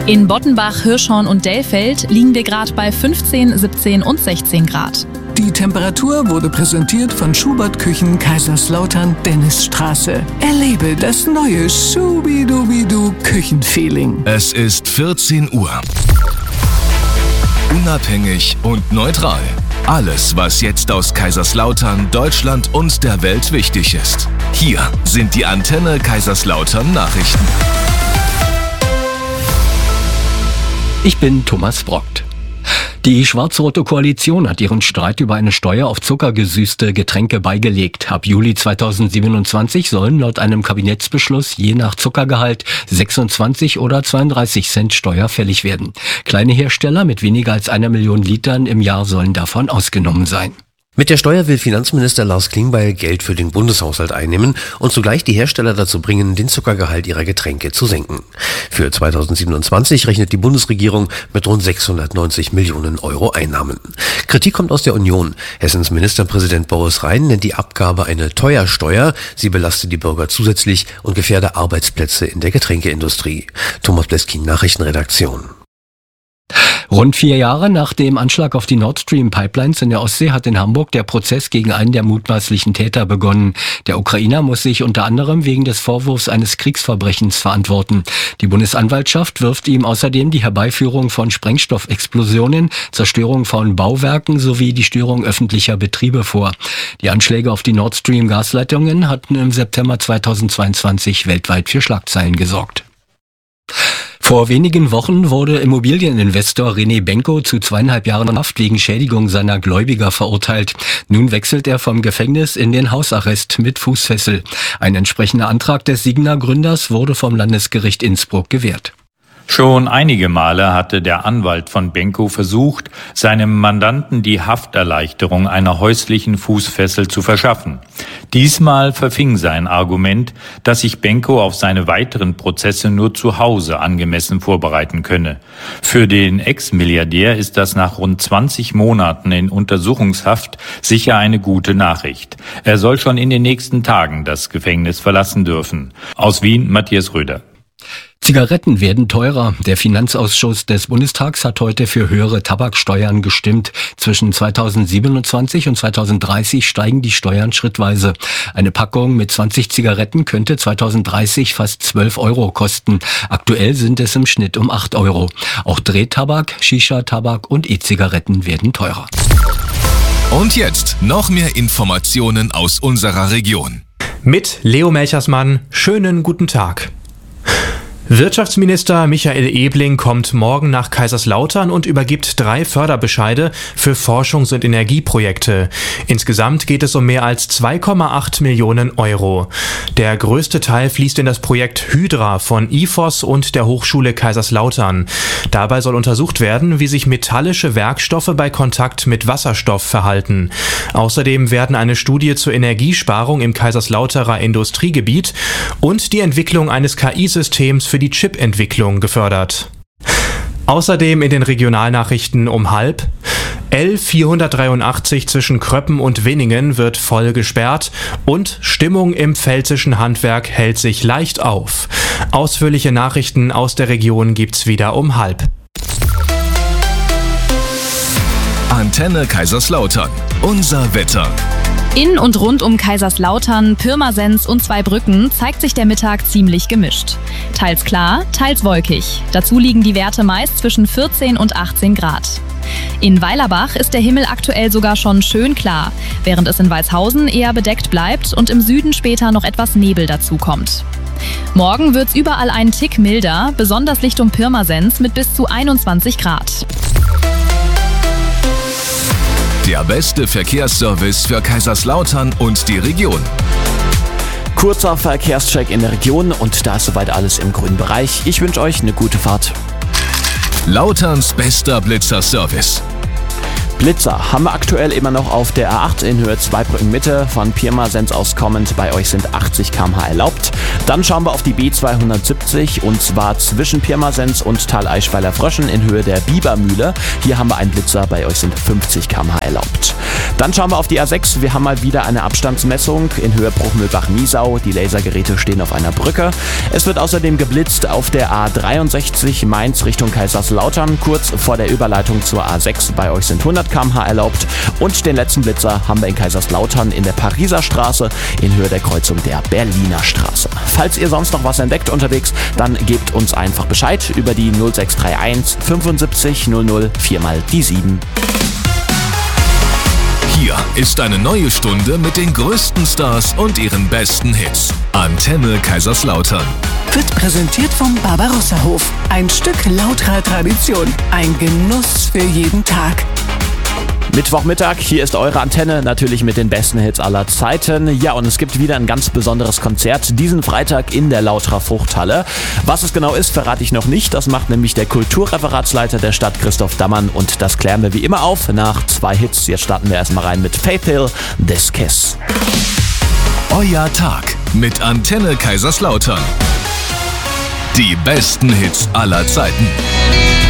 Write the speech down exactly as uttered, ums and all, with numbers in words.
In Bottenbach, Hirschhorn und Dellfeld liegen wir gerade bei fünfzehn, siebzehn und sechzehn Grad. Die Temperatur wurde präsentiert von Schubert Küchen Kaiserslautern Dennisstraße. Erlebe das neue Schubidubidu Küchenfeeling. Es ist vierzehn Uhr. Unabhängig und neutral. Alles, was jetzt aus Kaiserslautern, Deutschland und der Welt wichtig ist. Hier sind die Antenne Kaiserslautern Nachrichten. Ich bin Thomas Brockt. Die schwarz-rote Koalition hat ihren Streit über eine Steuer auf zuckergesüßte Getränke beigelegt. Ab Juli zweitausendsiebenundzwanzig sollen laut einem Kabinettsbeschluss je nach Zuckergehalt sechsundzwanzig oder zweiunddreißig Cent Steuer fällig werden. Kleine Hersteller mit weniger als einer Million Litern im Jahr sollen davon ausgenommen sein. Mit der Steuer will Finanzminister Lars Klingbeil Geld für den Bundeshaushalt einnehmen und zugleich die Hersteller dazu bringen, den Zuckergehalt ihrer Getränke zu senken. Für zweitausendsiebenundzwanzig rechnet die Bundesregierung mit rund sechshundertneunzig Millionen Euro Einnahmen. Kritik kommt aus der Union. Hessens Ministerpräsident Boris Rhein nennt die Abgabe eine Teuersteuer. Sie belastet die Bürger zusätzlich und gefährde Arbeitsplätze in der Getränkeindustrie. Thomas Bleskin, Nachrichtenredaktion. Rund vier Jahre nach dem Anschlag auf die Nord Stream Pipelines in der Ostsee hat in Hamburg der Prozess gegen einen der mutmaßlichen Täter begonnen. Der Ukrainer muss sich unter anderem wegen des Vorwurfs eines Kriegsverbrechens verantworten. Die Bundesanwaltschaft wirft ihm außerdem die Herbeiführung von Sprengstoffexplosionen, Zerstörung von Bauwerken sowie die Störung öffentlicher Betriebe vor. Die Anschläge auf die Nord Stream Gasleitungen hatten im September zweitausendzweiundzwanzig weltweit für Schlagzeilen gesorgt. Vor wenigen Wochen wurde Immobilieninvestor René Benko zu zweieinhalb Jahren Haft wegen Schädigung seiner Gläubiger verurteilt. Nun wechselt er vom Gefängnis in den Hausarrest mit Fußfessel. Ein entsprechender Antrag des Signa-Gründers wurde vom Landesgericht Innsbruck gewährt. Schon einige Male hatte der Anwalt von Benko versucht, seinem Mandanten die Hafterleichterung einer häuslichen Fußfessel zu verschaffen. Diesmal verfing sein Argument, dass sich Benko auf seine weiteren Prozesse nur zu Hause angemessen vorbereiten könne. Für den Ex-Milliardär ist das nach rund zwanzig Monaten in Untersuchungshaft sicher eine gute Nachricht. Er soll schon in den nächsten Tagen das Gefängnis verlassen dürfen. Aus Wien, Matthias Röder. Zigaretten werden teurer. Der Finanzausschuss des Bundestags hat heute für höhere Tabaksteuern gestimmt. Zwischen zweitausendsiebenundzwanzig und zweitausenddreißig steigen die Steuern schrittweise. Eine Packung mit zwanzig Zigaretten könnte zweitausenddreißig fast zwölf Euro kosten. Aktuell sind es im Schnitt um acht Euro. Auch Drehtabak, Shisha-Tabak und E-Zigaretten werden teurer. Und jetzt noch mehr Informationen aus unserer Region. Mit Leo Melchersmann, schönen guten Tag. Wirtschaftsminister Michael Ebling kommt morgen nach Kaiserslautern und übergibt drei Förderbescheide für Forschungs- und Energieprojekte. Insgesamt geht es um mehr als zwei Komma acht Millionen Euro. Der größte Teil fließt in das Projekt Hydra von I F O S und der Hochschule Kaiserslautern. Dabei soll untersucht werden, wie sich metallische Werkstoffe bei Kontakt mit Wasserstoff verhalten. Außerdem werden eine Studie zur Energiesparung im Kaiserslauterer Industriegebiet und die Entwicklung eines K I-Systems für die Chip-Entwicklung gefördert. Außerdem in den Regionalnachrichten um halb. L vierhundertdreiundachtzig zwischen Kröppen und Winningen wird voll gesperrt und Stimmung im pfälzischen Handwerk hält sich leicht auf. Ausführliche Nachrichten aus der Region gibt's wieder um halb. Antenne Kaiserslautern. Unser Wetter. In und rund um Kaiserslautern, Pirmasens und Zweibrücken zeigt sich der Mittag ziemlich gemischt. Teils klar, teils wolkig. Dazu liegen die Werte meist zwischen vierzehn und achtzehn Grad. In Weilerbach ist der Himmel aktuell sogar schon schön klar, während es in Walshausen eher bedeckt bleibt und im Süden später noch etwas Nebel dazukommt. Morgen wird's überall einen Tick milder, besonders Licht um Pirmasens mit bis zu einundzwanzig Grad. Der beste Verkehrsservice für Kaiserslautern und die Region. Kurzer Verkehrscheck in der Region und da ist soweit alles im grünen Bereich. Ich wünsche euch eine gute Fahrt. Lauterns bester Blitzerservice. Blitzer haben wir aktuell immer noch auf der A acht in Höhe Zweibrücken Mitte, von Pirmasens aus kommend. Bei euch sind achtzig Kilometer pro Stunde erlaubt. Dann schauen wir auf die B zweihundertsiebzig und zwar zwischen Pirmasens und Tal Eichweiler Fröschen in Höhe der Bibermühle. Hier haben wir einen Blitzer, bei euch sind fünfzig Kilometer pro Stunde erlaubt. Dann schauen wir auf die A sechs. Wir haben mal wieder eine Abstandsmessung in Höhe Bruchmühlbach-Niesau. Die Lasergeräte stehen auf einer Brücke. Es wird außerdem geblitzt auf der A dreiundsechzig Mainz Richtung Kaiserslautern, kurz vor der Überleitung zur A sechs. Bei euch sind hundert Kilometer pro Stunde erlaubt. Und den letzten Blitzer haben wir in Kaiserslautern in der Pariser Straße in Höhe der Kreuzung der Berliner Straße. Falls ihr sonst noch was entdeckt unterwegs, dann gebt uns einfach Bescheid über die null sechs drei eins fünfundsiebzig null null vier mal die sieben. Hier ist eine neue Stunde mit den größten Stars und ihren besten Hits. Antenne Kaiserslautern. Wird präsentiert vom Barbarossa-Hof. Ein Stück lauterer Tradition. Ein Genuss für jeden Tag. Mittwochmittag, hier ist eure Antenne, natürlich mit den besten Hits aller Zeiten. Ja, und es gibt wieder ein ganz besonderes Konzert diesen Freitag in der Lauterer Fruchthalle. Was es genau ist, verrate ich noch nicht. Das macht nämlich der Kulturreferatsleiter der Stadt, Christoph Dammann. Und das klären wir wie immer auf nach zwei Hits. Jetzt starten wir erstmal rein mit Faith Hill, This Kiss. Euer Tag mit Antenne Kaiserslautern. Die besten Hits aller Zeiten.